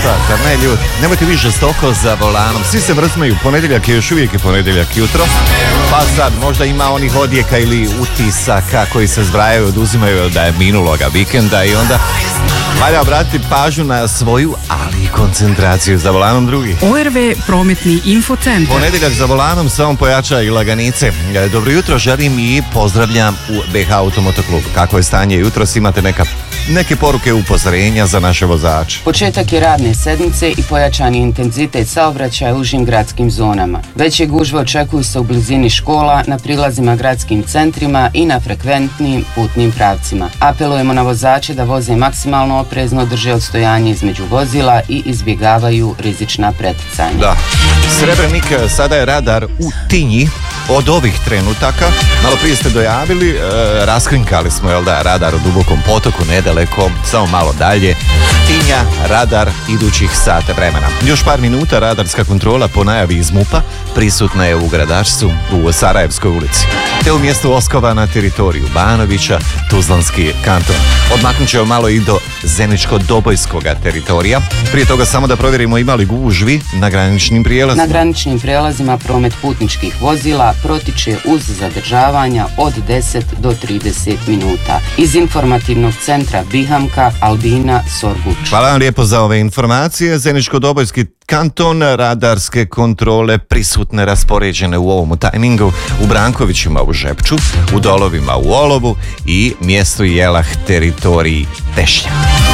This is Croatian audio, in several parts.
šta, zar ne ljudi? Nemojte više žestoko za volanom. Svi se vrzmaju, ponedjeljak je još uvijek je ponedjeljak jutro. Pa sad, možda ima onih odjeka ili utisaka koji se zbrajaju, oduzimaju da je minuloga vikenda i onda valja obratiti pažnju na svoju, ali i koncentraciju za volanom drugi. ORV prometni infocentar. Ponedjeljak za volanom samo pojača i laganice. Dobro jutro, želim i pozdravljam u BH Automotoklub. Kako je stanje jutros, imate neke poruke upozorenja za naše vozače? Početak je radne sedmice i pojačani intenzitet saobraćaja u užim gradskim zonama. Veće gužve očekuju se u blizini škola, na prilazima gradskim centrima i na frekventnim putnim pravcima. Apelujemo na vozače da voze maksimalno oprezno, drže odstojanje između vozila i izbjegavaju rizična preticanja. Da. Srebrenik, sada je radar u Tinji od ovih trenutaka. Malo prije ste dojavili, raskrinkali smo, jel da, radar u Dubokom potoku, nedaleko, samo malo dalje. Tinja, radar idućih sata vremena. Još par minuta radarska kontrola po najavi iz MUP-a prisutna je u Gradačcu u Sarajevskoj ulici, te u mjestu Oskova na teritoriju Banovića, Tuzlanski kanton. Odmaknut ćemo malo i do Zeničko-Dobojskoga teritorija. Prije toga samo da provjerimo ima li gužvi na graničnim prijelazima. Na graničnim prijelazima promet putničkih vozila protiče uz zadržavanja od 10 do 30 minuta. Iz informativnog centra Bihamka, Albina Sorguć. Hvala vam lijepo za ove informacije. Zeničko-Dobojski kanton, radarske kontrole prisutne, raspoređene u ovom tajmingu u Brankovićima u Žepču, u Dolovima u Olovu i mjestu Jelah teritoriji Tešnja.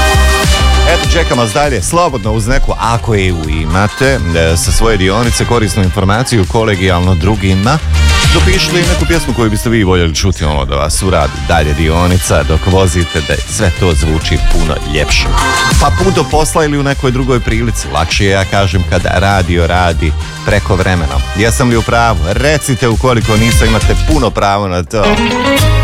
Eto, čekamo vas dalje, slobodno uz neku, ako je imate, sa svoje dionice, korisnu informaciju kolegijalno drugima. Dopišite neku pjesmu koju biste vi voljeli čuti, ono da vas uradi dalje dionica dok vozite, da sve to zvuči puno ljepše. Pa puno posla ili u nekoj drugoj prilici. Lakše je, ja kažem, kada radio radi preko vremena. Jesam li u pravu? Recite ukoliko niste, imate puno pravo na to.